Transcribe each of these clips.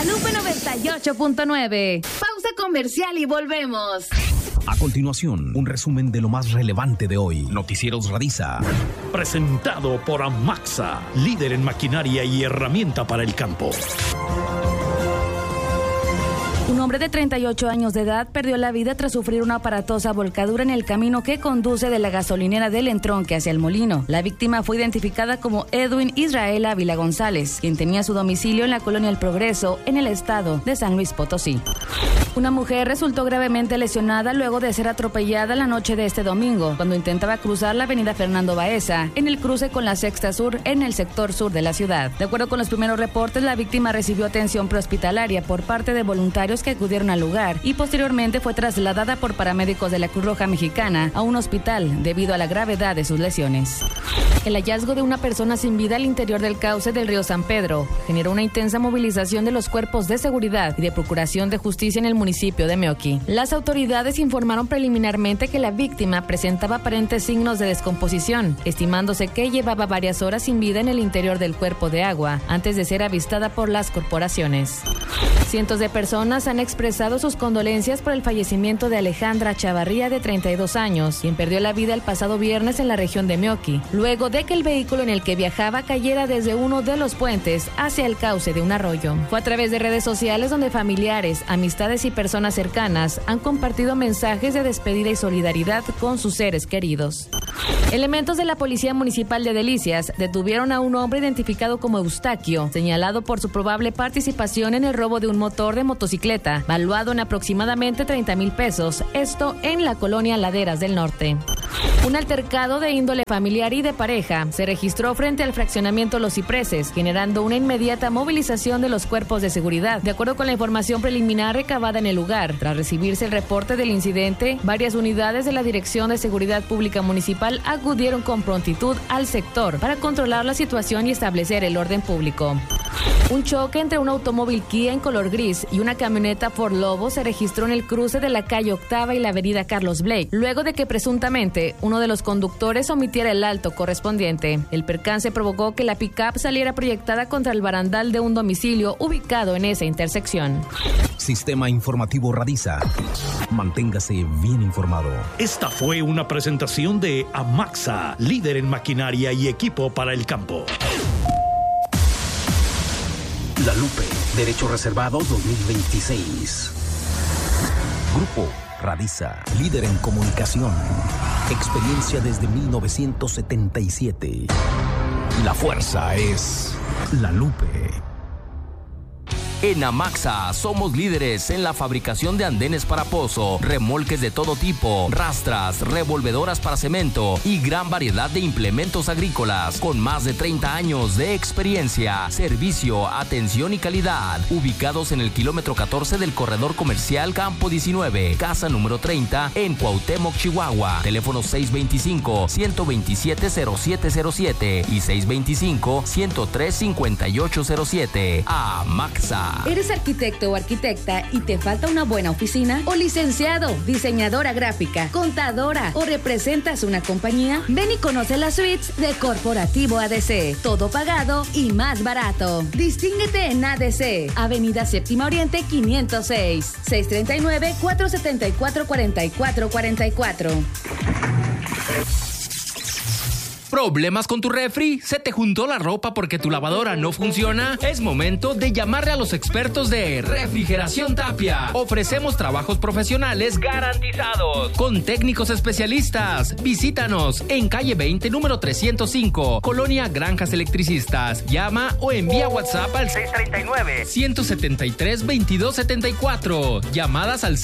La Lupe 98.9. Pausa comercial y volvemos. A continuación, un resumen de lo más relevante de hoy. Noticieros Radiza. Presentado por Amaxa, líder en maquinaria y herramienta para el campo. Un hombre de 38 años de edad perdió la vida tras sufrir una aparatosa volcadura en el camino que conduce de la gasolinera del Entronque hacia el Molino. La víctima fue identificada como Edwin Israel Ávila González, quien tenía su domicilio en la colonia El Progreso, en el estado de San Luis Potosí. Una mujer resultó gravemente lesionada luego de ser atropellada la noche de este domingo, cuando intentaba cruzar la avenida Fernando Baeza, en el cruce con la Sexta Sur, en el sector sur de la ciudad. De acuerdo con los primeros reportes, la víctima recibió atención prehospitalaria por parte de voluntarios que acudieron al lugar y posteriormente fue trasladada por paramédicos de la Cruz Roja Mexicana a un hospital debido a la gravedad de sus lesiones. El hallazgo de una persona sin vida al interior del cauce del río San Pedro generó una intensa movilización de los cuerpos de seguridad y de procuración de justicia en el municipio de Meoqui. Las autoridades informaron preliminarmente que la víctima presentaba aparentes signos de descomposición, estimándose que llevaba varias horas sin vida en el interior del cuerpo de agua antes de ser avistada por las corporaciones. Cientos de personas han expresado sus condolencias por el fallecimiento de Alejandra Chavarría, de 32 años, quien perdió la vida el pasado viernes en la región de Meoqui, luego de que el vehículo en el que viajaba cayera desde uno de los puentes hacia el cauce de un arroyo. Fue a través de redes sociales donde familiares, amistades y personas cercanas han compartido mensajes de despedida y solidaridad con sus seres queridos. Elementos de la Policía Municipal de Delicias detuvieron a un hombre identificado como Eustaquio, señalado por su probable participación en el robo de un motor de motocicleta, valuado en aproximadamente 30,000 pesos, esto en la colonia Laderas del Norte. Un altercado de índole familiar y de pareja se registró frente al fraccionamiento Los Cipreses, generando una inmediata movilización de los cuerpos de seguridad. De acuerdo con la información preliminar recabada en el lugar, tras recibirse el reporte del incidente, varias unidades de la Dirección de Seguridad Pública Municipal acudieron con prontitud al sector para controlar la situación y establecer el orden público. Un choque entre un automóvil Kia en color gris y una camioneta Ford Lobo se registró en el cruce de la calle Octava y la avenida Carlos Blake, luego de que presuntamente uno de los conductores omitiera el alto correspondiente. El percance provocó que la pick-up saliera proyectada contra el barandal de un domicilio ubicado en esa intersección. Sistema Informativo Radiza. Manténgase bien informado. Esta fue una presentación de Amaxa, líder en maquinaria y equipo para el campo. La Lupe, Derecho Reservado 2026. Grupo Radiza, líder en comunicación. Experiencia desde 1977. La fuerza es La Lupe. En Amaxa somos líderes en la fabricación de andenes para pozo, remolques de todo tipo, rastras, revolvedoras para cemento y gran variedad de implementos agrícolas con más de 30 años de experiencia, servicio, atención y calidad. Ubicados en el kilómetro 14 del corredor comercial Campo 19, casa número 30 en Cuauhtémoc, Chihuahua. Teléfono 625-127-0707 y 625-103-5807. Amaxa. ¿Eres arquitecto o arquitecta y te falta una buena oficina? ¿O licenciado, diseñadora gráfica, contadora o representas una compañía? Ven y conoce las suites de Corporativo ADC. Todo pagado y más barato. Distínguete en ADC, Avenida Séptima Oriente 506, 639-474-4444. ¿Problemas con tu refri? ¿Se te juntó la ropa porque tu lavadora no funciona? Es momento de llamarle a los expertos de Refrigeración Tapia. Ofrecemos trabajos profesionales garantizados con técnicos especialistas. Visítanos en calle 20, número 305, Colonia Granjas Electricistas. Llama o envía WhatsApp al 639-173-2274. Llamadas al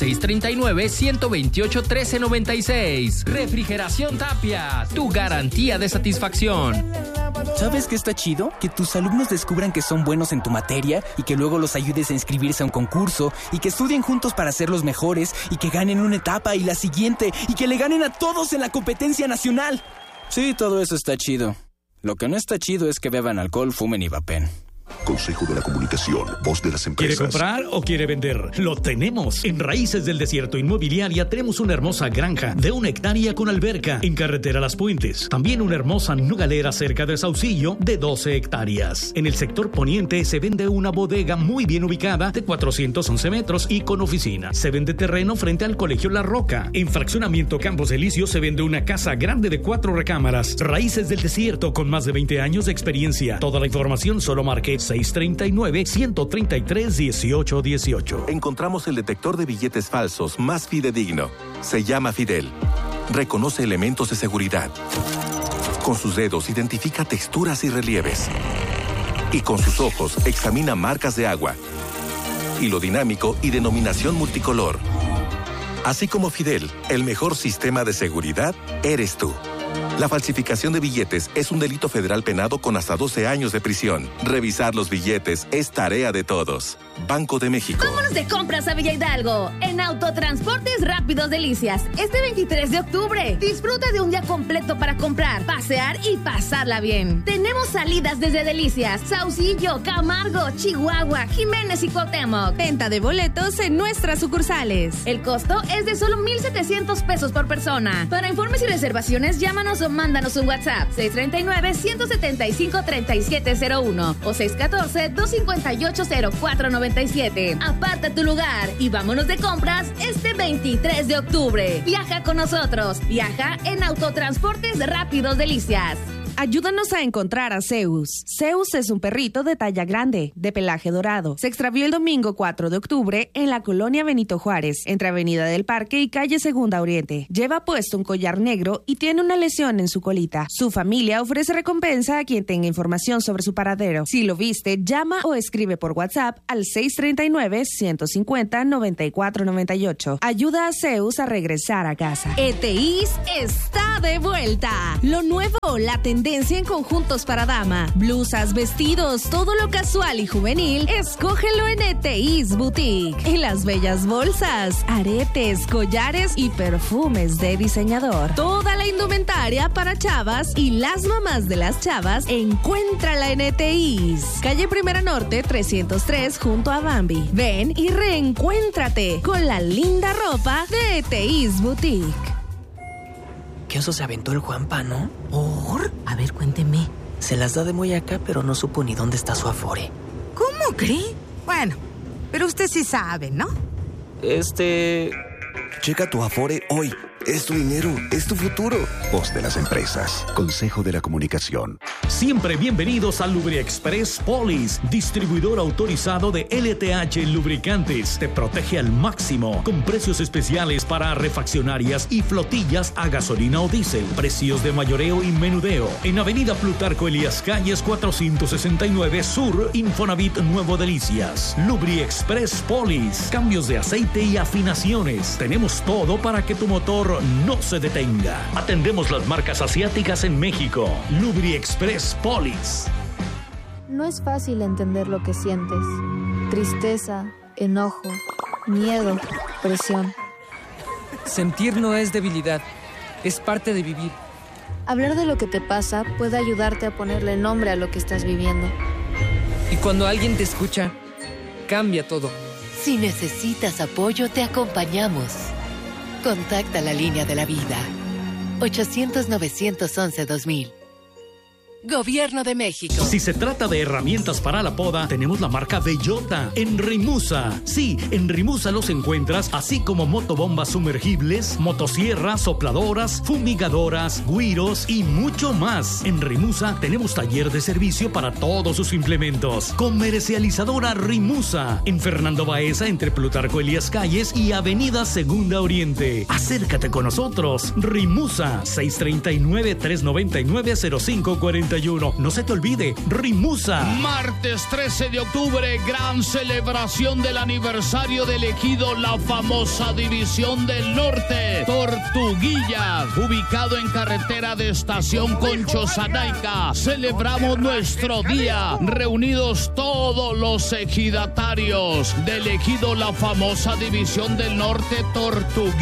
639-128-1396. Refrigeración Tapia, tu garantía de satisfacción. ¿Sabes qué está chido? Que tus alumnos descubran que son buenos en tu materia y que luego los ayudes a inscribirse a un concurso y que estudien juntos para ser los mejores y que ganen una etapa y la siguiente y que le ganen a todos en la competencia nacional. Sí, todo eso está chido. Lo que no está chido es que beban alcohol, fumen y vapen. Consejo de la Comunicación, voz de las empresas. ¿Quiere comprar o quiere vender? Lo tenemos. En Raíces del Desierto Inmobiliaria tenemos una hermosa granja de 1 hectárea con alberca en carretera Las Puentes. También una hermosa nogalera cerca de Saucillo de 12 hectáreas. En el sector poniente se vende una bodega muy bien ubicada de 411 metros y con oficina. Se vende terreno frente al Colegio La Roca. En Fraccionamiento Campos Elíseos se vende una casa grande de 4 recámaras. Raíces del Desierto con más de 20 años de experiencia. Toda la información solo marque 639-133-1818. Encontramos el detector de billetes falsos más fidedigno. Se llama Fidel. Reconoce elementos de seguridad. Con sus dedos identifica texturas y relieves. Y con sus ojos examina marcas de agua. Hilo dinámico y denominación multicolor. Así como Fidel, el mejor sistema de seguridad eres tú. La falsificación de billetes es un delito federal penado con hasta 12 años de prisión. Revisar los billetes es tarea de todos. Banco de México. Vámonos de compras a Villa Hidalgo en Autotransportes Rápidos Delicias. Este 23 de octubre. Disfruta de un día completo para comprar, pasear y pasarla bien. Tenemos salidas desde Delicias, Saucillo, Camargo, Chihuahua, Jiménez y Cuauhtémoc. Venta de boletos en nuestras sucursales. El costo es de solo 1,700 pesos por persona. Para informes y reservaciones, llámanos o mándanos un WhatsApp 639-175-3701 o 614-258-0497. Aparta tu lugar y vámonos de compras este 23 de octubre. Viaja con nosotros. Viaja en Autotransportes Rápidos Delicias. Ayúdanos a encontrar a Zeus. Zeus es un perrito de talla grande, de pelaje dorado. Se extravió el domingo 4 de octubre en la colonia Benito Juárez, entre Avenida del Parque y calle Segunda Oriente. Lleva puesto un collar negro y tiene una lesión en su colita. Su familia ofrece recompensa a quien tenga información sobre su paradero. Si lo viste, llama o escribe por WhatsApp al 639-150-9498. Ayuda a Zeus a regresar a casa. ETIs está de vuelta. Lo nuevo, la tendencia en conjuntos para dama, blusas, vestidos, todo lo casual y juvenil, escógelo en ETIs Boutique. En las bellas bolsas, aretes, collares y perfumes de diseñador. Toda la indumentaria para chavas y las mamás de las chavas, encuéntrala en ETIs. Calle Primera Norte 303 junto a Bambi. Ven y reencuéntrate con la linda ropa de ETIs Boutique. ¿Qué oso se aventó el Juanpa, no? ¿Por? A ver, cuénteme. Se las da de muy acá, pero no supo ni dónde está su Afore. ¿Cómo cree? Bueno, pero usted sí sabe, ¿no? Checa tu Afore hoy. Es tu dinero, es tu futuro. Voz de las empresas. Consejo de la Comunicación. Siempre bienvenidos a LubriExpress Polis, distribuidor autorizado de LTH Lubricantes. Te protege al máximo, con precios especiales para refaccionarias y flotillas a gasolina o diésel. Precios de mayoreo y menudeo. En Avenida Plutarco Elías Calles 469 Sur, Infonavit Nuevo Delicias. LubriExpress Polis, cambios de aceite y afinaciones. Tenemos todo para que tu motor no se detenga. Atendemos las marcas asiáticas en México. LubriExpress Polis. No es fácil entender lo que sientes. Tristeza, enojo, miedo, presión. Sentir no es debilidad, es parte de vivir. Hablar de lo que te pasa puede ayudarte a ponerle nombre a lo que estás viviendo. Y cuando alguien te escucha, cambia todo. Si necesitas apoyo, te acompañamos. Contacta la línea de la vida. 800-911-2000. Gobierno de México. Si se trata de herramientas para la poda, tenemos la marca Bellota en Rimusa. Sí, en Rimusa los encuentras, así como motobombas sumergibles, motosierras, sopladoras, fumigadoras, güiros y mucho más. En Rimusa tenemos taller de servicio para todos sus implementos. Comercializadora Rimusa, en Fernando Baeza, entre Plutarco Elías Calles y Avenida Segunda Oriente. Acércate con nosotros. Rimusa, 639-399-0541. No se te olvide, Rimusa. Martes 13 de octubre, gran celebración del aniversario del ejido La Famosa División del Norte. Tortuguilla, ubicado en carretera de Estación Concho-Zanaica. Celebramos nuestro día, reunidos todos los ejidatarios del ejido La Famosa División del Norte, Tortuguilla.